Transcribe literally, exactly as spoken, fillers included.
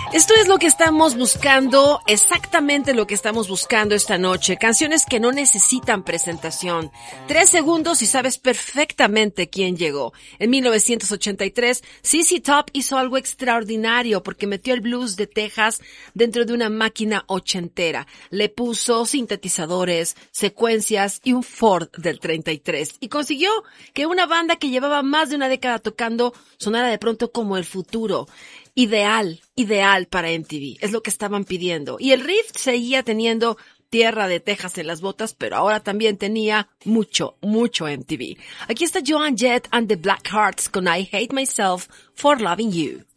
Esto es lo que estamos buscando, exactamente lo que estamos buscando esta noche. Canciones que no necesitan presentación. Tres segundos y sabes perfectamente quién llegó. En mil novecientos ochenta y tres, Z Z Top hizo algo extraordinario porque metió el blues de Texas dentro de una máquina ochentera. Le puso sintetizadores, secuencias y un Ford del treinta y tres. Y consiguió que una banda que llevaba más de una década tocando sonara de pronto como el futuro. Ideal, ideal para M T V, es lo que estaban pidiendo. Y el riff seguía teniendo Tierra de Texas en las botas, pero ahora también tenía mucho, mucho M T V. Aquí está Joan Jett and the Blackhearts con I Hate Myself for Loving You.